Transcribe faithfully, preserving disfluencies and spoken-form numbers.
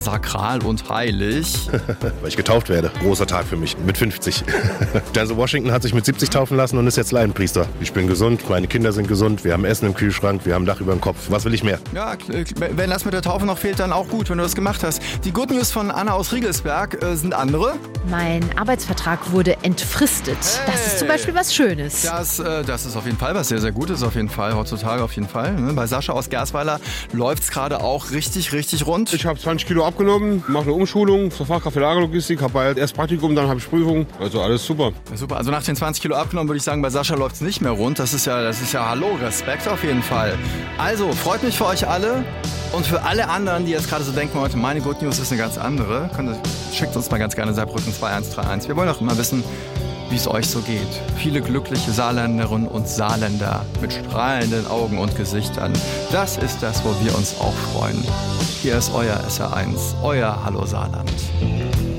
sakral und heilig. Weil ich getauft werde. Großer Tag für mich. Mit fünfzig. Denzel Washington hat sich mit siebzig taufen lassen und ist jetzt Laienpriester. Ich bin gesund, meine Kinder sind gesund, wir haben Essen im Kühlschrank, wir haben ein Dach über dem Kopf. Was will ich mehr? Ja, wenn das mit der Taufe noch fehlt, dann auch gut, wenn du das gemacht hast. Die Good News von Anna aus Riegelsberg äh, sind andere. Mein Arbeitsvertrag wurde entfristet. Hey. Das ist zum Beispiel was Schönes. Das, äh, das ist auf jeden Fall was sehr, sehr Gutes, auf jeden Fall. Heutzutage auf jeden Fall. Ne? Bei Sascha aus Gersweiler läuft es gerade auch richtig, richtig rund. Ich habe zwanzig Kilo abgenommen, mache eine Umschulung zur Fachkraft für Lagerlogistik, habe bald erst Praktikum, dann habe ich Prüfung. Also alles super. Ja, super. Also nach den zwanzig Kilo abgenommen würde ich sagen, bei Sascha läuft es nicht mehr rund. Das ist ja, das ist ja Hallo, Respekt auf jeden Fall. Also, freut mich für euch alle. Und für alle anderen, die jetzt gerade so denken, heute meine Good News ist eine ganz andere, könnt, schickt uns mal ganz gerne Saarbrücken zwei eins drei eins. Wir wollen auch immer wissen, wie es euch so geht. Viele glückliche Saarländerinnen und Saarländer mit strahlenden Augen und Gesichtern. Das ist das, wo wir uns auch freuen. Hier ist euer S R eins, euer Hallo Saarland.